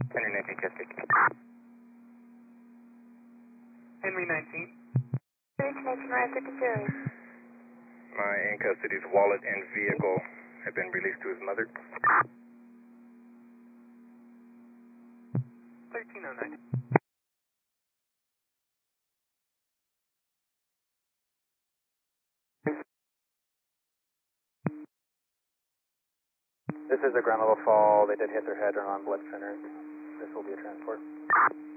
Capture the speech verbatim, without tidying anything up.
Henry nineteen Keswick. Henry nineteen. Destination Ryan fifty-two. My in custody's wallet and vehicle have been released to his mother. thirteen oh nine. This is a ground level fall. They did hit their head or on blood thinners. This will be a transport.